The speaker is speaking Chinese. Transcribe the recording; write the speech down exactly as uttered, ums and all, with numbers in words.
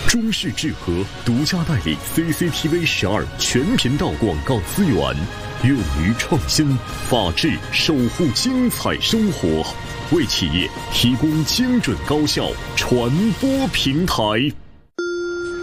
中视智和独家代理 C C T V 十二全频道广告资源，勇于创新，法治守护精彩生活，为企业提供精准高效传播平台。